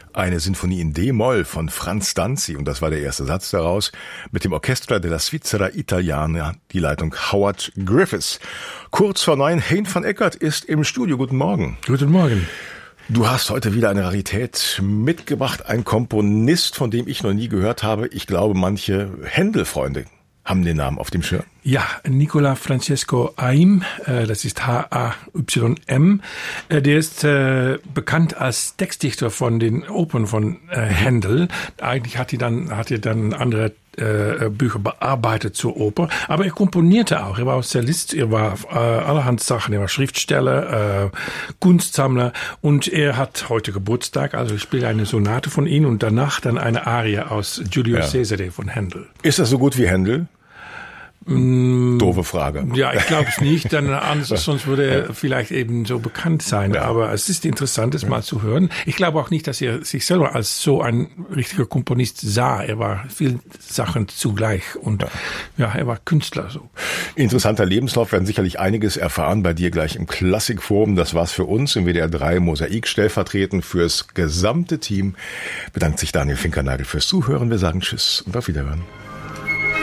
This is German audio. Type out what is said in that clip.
Eine Sinfonie in D-Moll von Franz Danzi, und das war der erste Satz daraus, mit dem Orchestra della Svizzera Italiana, die Leitung Howard Griffiths. Kurz vor 9, Hein van Eckert ist im Studio. Guten Morgen. Guten Morgen. Du hast heute wieder eine Rarität mitgebracht, ein Komponist, von dem ich noch nie gehört habe. Ich glaube, manche Händel-Freunde haben den Namen auf dem Schirm. Ja, Nicola Francesco Haym, das ist H-A-Y-M. Der ist bekannt als Textdichter von den Opern von Händel. Eigentlich hat er dann andere Bücher bearbeitet zur Oper, aber er komponierte auch. Er war Cellist, er war allerhand Sachen, er war Schriftsteller, Kunstsammler, und er hat heute Geburtstag, also ich spiele eine Sonate von ihm und danach dann eine Arie aus Julius Caesar von Händel. Ist das so gut wie Händel? Doofe Frage. Ja, ich glaube es nicht, sonst würde er vielleicht eben so bekannt sein. Ja. Aber es ist interessant, es mal zu hören. Ich glaube auch nicht, dass er sich selber als so ein richtiger Komponist sah. Er war viel Sachen zugleich und er war Künstler. So. Interessanter Lebenslauf, werden sicherlich einiges erfahren bei dir gleich im Klassikforum. Das war's für uns im WDR 3 Mosaik. Stellvertretend fürs gesamte Team bedankt sich Daniel Finkernagel fürs Zuhören. Wir sagen Tschüss und auf Wiederhören.